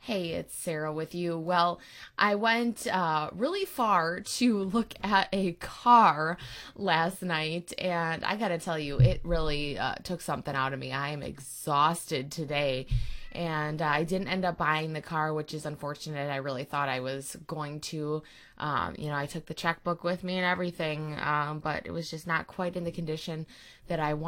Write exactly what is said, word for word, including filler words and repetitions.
Hey, it's Sarah with you. Well, I went uh, really far to look at a car last night, and I gotta tell you, it really uh, took something out of me. I am exhausted today, and uh, I didn't end up buying the car, which is unfortunate. I really thought I was going to. Um, you know, I took the checkbook with me and everything, um, but it was just not quite in the condition that I wanted.